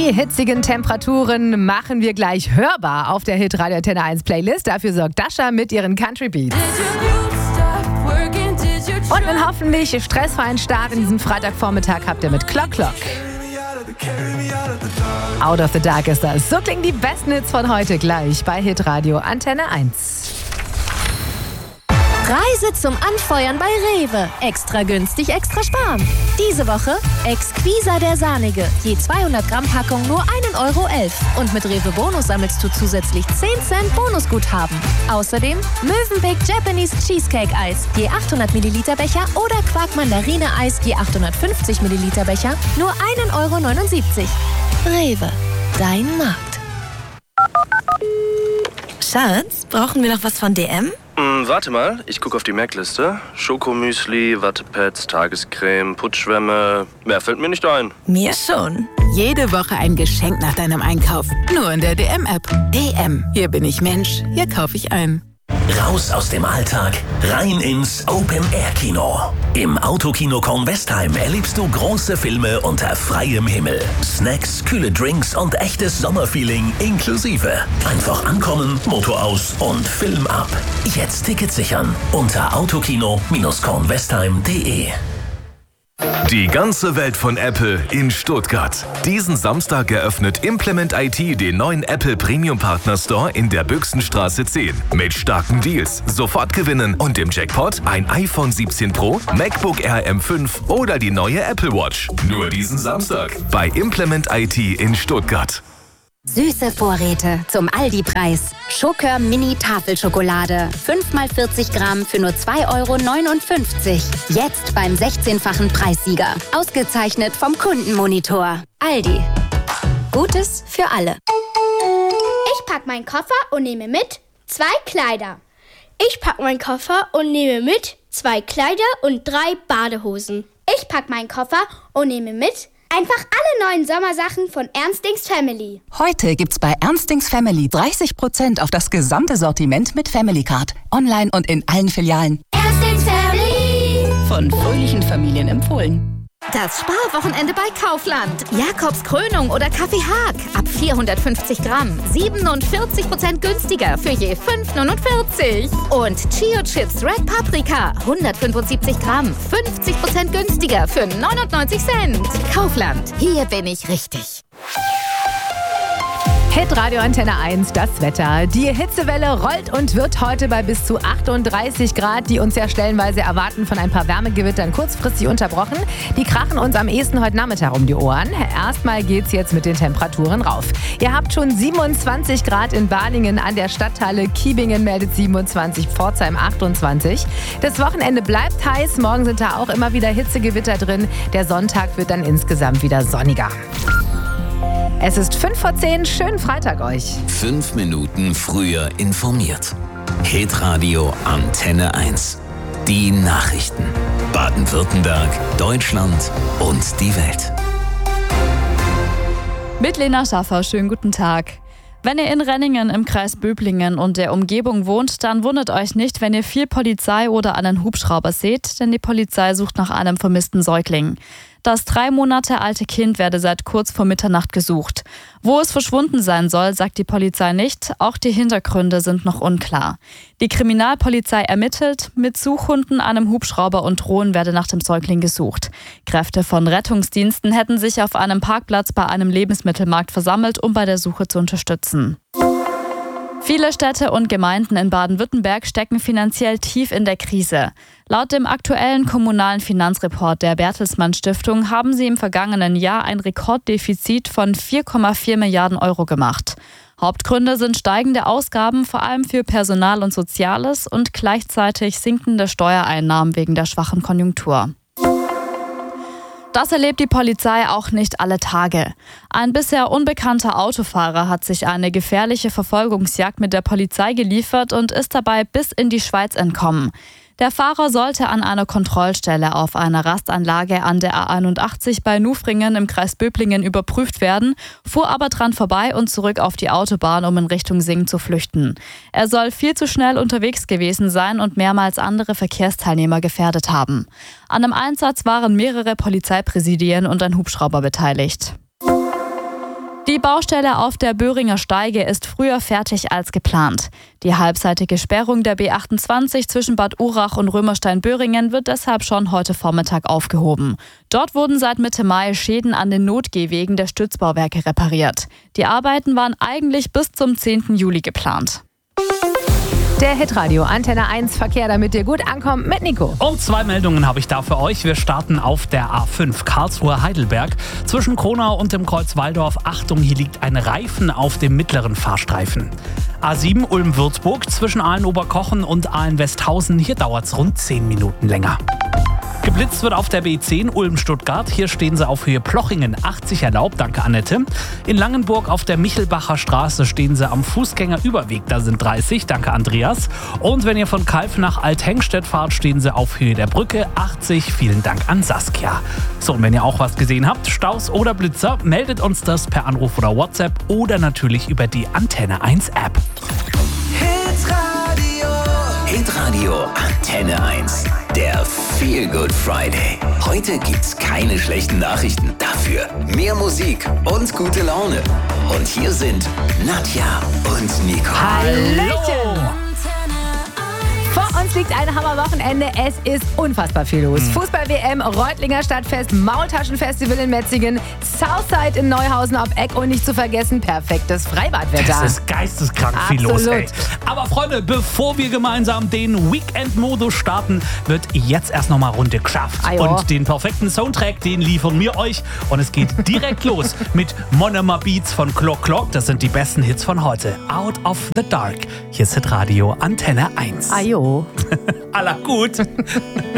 Die hitzigen Temperaturen machen wir gleich hörbar auf der Hitradio Antenne 1 Playlist. Dafür sorgt Dasha mit ihren Country Beats. Und einen hoffentlich stressfreien Start in diesem Freitagvormittag habt ihr mit Clock Clock. Out of the Dark ist das. So klingen die besten Hits von heute gleich bei Hitradio Antenne 1. Preise zum Anfeuern bei Rewe. Extra günstig, extra sparen. Diese Woche Exquisa der Sahnige. Je 200 Gramm Packung nur 1,11 €. Und mit Rewe Bonus sammelst du zusätzlich 10 Cent Bonusguthaben. Außerdem Mövenpick Japanese Cheesecake Eis. Je 800 Milliliter Becher oder Quark Mandarine Eis. Je 850 Milliliter Becher. Nur 1,79 €. Rewe. Dein Markt. Schatz, brauchen wir noch was von DM? Warte mal, ich gucke auf die Merkliste. Schokomüsli, Wattepads, Tagescreme, Putzschwämme. Mehr fällt mir nicht ein. Mir schon. Jede Woche ein Geschenk nach deinem Einkauf. Nur in der DM-App. DM. Hier bin ich Mensch. Hier kaufe ich ein. Raus aus dem Alltag, rein ins Open-Air-Kino. Im Autokino Kornwestheim erlebst du große Filme unter freiem Himmel. Snacks, kühle Drinks und echtes Sommerfeeling inklusive. Einfach ankommen, Motor aus und Film ab. Jetzt Tickets sichern unter autokino-kornwestheim.de. Die ganze Welt von Apple in Stuttgart. Diesen Samstag eröffnet Implement IT den neuen Apple Premium Partner Store in der Büchsenstraße 10. Mit starken Deals, sofort gewinnen und im Jackpot ein iPhone 17 Pro, MacBook Air M5 oder die neue Apple Watch. Nur diesen Samstag bei Implement IT in Stuttgart. Süße Vorräte zum Aldi-Preis. Schokör Mini Tafelschokolade. 5x40 Gramm für nur 2,59 €. Jetzt beim 16-fachen Preissieger. Ausgezeichnet vom Kundenmonitor. Aldi. Gutes für alle. Ich pack meinen Koffer und nehme mit 2 Kleider. Ich pack meinen Koffer und nehme mit 2 Kleider und 3 Badehosen. Ich pack meinen Koffer und nehme mit einfach alle neuen Sommersachen von Ernstings Family. Heute gibt's bei Ernstings Family 30% auf das gesamte Sortiment mit Family Card. Online und in allen Filialen. Ernstings Family. Von fröhlichen Familien empfohlen. Das Sparwochenende bei Kaufland. Jakobs Krönung oder Kaffee Haag. Ab 450 Gramm. 47% günstiger für je 5,49 €. Und Chio Chips Red Paprika. 175 Gramm. 50% günstiger für 99 Cent. Kaufland. Hier bin ich richtig. Hitradio Antenne 1, das Wetter. Die Hitzewelle rollt und wird heute bei bis zu 38 Grad, die uns ja stellenweise erwarten, von ein paar Wärmegewittern kurzfristig unterbrochen. Die krachen uns am ehesten heute Nachmittag um die Ohren. Erstmal geht's jetzt mit den Temperaturen rauf. Ihr habt schon 27 Grad in Balingen an der Stadthalle. Kiebingen meldet 27, Pforzheim 28. Das Wochenende bleibt heiß. Morgen sind da auch immer wieder Hitzegewitter drin. Der Sonntag wird dann insgesamt wieder sonniger. Es ist 5:10, schönen Freitag euch. 5 Minuten früher informiert. Hitradio Antenne 1. Die Nachrichten. Baden-Württemberg, Deutschland und die Welt. Mit Lena Schaffer, schönen guten Tag. Wenn ihr in Renningen im Kreis Böblingen und der Umgebung wohnt, dann wundert euch nicht, wenn ihr viel Polizei oder einen Hubschrauber seht, denn die Polizei sucht nach einem vermissten Säugling. Das 3 Monate alte Kind werde seit kurz vor Mitternacht gesucht. Wo es verschwunden sein soll, sagt die Polizei nicht. Auch die Hintergründe sind noch unklar. Die Kriminalpolizei ermittelt. Mit Suchhunden, einem Hubschrauber und Drohnen werde nach dem Säugling gesucht. Kräfte von Rettungsdiensten hätten sich auf einem Parkplatz bei einem Lebensmittelmarkt versammelt, um bei der Suche zu unterstützen. Viele Städte und Gemeinden in Baden-Württemberg stecken finanziell tief in der Krise. Laut dem aktuellen kommunalen Finanzreport der Bertelsmann Stiftung haben sie im vergangenen Jahr ein Rekorddefizit von 4,4 Milliarden € gemacht. Hauptgründe sind steigende Ausgaben, vor allem für Personal und Soziales, und gleichzeitig sinkende Steuereinnahmen wegen der schwachen Konjunktur. Das erlebt die Polizei auch nicht alle Tage. Ein bisher unbekannter Autofahrer hat sich eine gefährliche Verfolgungsjagd mit der Polizei geliefert und ist dabei bis in die Schweiz entkommen. Der Fahrer sollte an einer Kontrollstelle auf einer Rastanlage an der A81 bei Nufringen im Kreis Böblingen überprüft werden, fuhr aber dran vorbei und zurück auf die Autobahn, um in Richtung Singen zu flüchten. Er soll viel zu schnell unterwegs gewesen sein und mehrmals andere Verkehrsteilnehmer gefährdet haben. An dem Einsatz waren mehrere Polizeipräsidien und ein Hubschrauber beteiligt. Die Baustelle auf der Böhringer Steige ist früher fertig als geplant. Die halbseitige Sperrung der B28 zwischen Bad Urach und Römerstein-Böhringen wird deshalb schon heute Vormittag aufgehoben. Dort wurden seit Mitte Mai Schäden an den Notgehwegen der Stützbauwerke repariert. Die Arbeiten waren eigentlich bis zum 10. Juli geplant. Der Hitradio Antenne 1 Verkehr, damit ihr gut ankommt mit Nico. Und 2 Meldungen habe ich da für euch. Wir starten auf der A5 Karlsruhe-Heidelberg. Zwischen Kronau und dem Kreuz Walldorf. Achtung, hier liegt ein Reifen auf dem mittleren Fahrstreifen. A7 Ulm-Würzburg zwischen Aalen-Oberkochen und Aalen-Westhausen. Hier dauert es rund 10 Minuten länger. Geblitzt wird auf der B10 Ulm-Stuttgart. Hier stehen sie auf Höhe Plochingen. 80 erlaubt, danke Annette. In Langenburg auf der Michelbacher Straße stehen sie am Fußgängerüberweg. Da sind 30, danke Andreas. Und wenn ihr von Kalf nach Althengstedt fahrt, stehen sie auf Höhe der Brücke. 80, vielen Dank an Saskia. So, und wenn ihr auch was gesehen habt, Staus oder Blitzer, meldet uns das per Anruf oder WhatsApp oder natürlich über die Antenne 1 App. Hitradio Antenne 1. Der Feel Good Friday. Heute gibt's keine schlechten Nachrichten. Dafür mehr Musik und gute Laune. Und hier sind Nadja und Nico. Hallöchen! Vor uns liegt ein Hammerwochenende. Es ist unfassbar viel los. Fußball-WM, Reutlinger Stadtfest, Maultaschenfestival in Metzingen, Southside in Neuhausen ob Eck und nicht zu vergessen, perfektes Freibadwetter. Das ist geisteskrank viel los, ey. Aber Freunde, bevor wir gemeinsam den Weekend-Modus starten, wird jetzt erst nochmal Runde geschafft. Und den perfekten Soundtrack, den liefern wir euch. Und es geht direkt los mit Monema Beats von Clock Clock. Das sind die besten Hits von heute. Out of the Dark. Hier ist Hitradio Antenne 1. Ajo. Aller gut.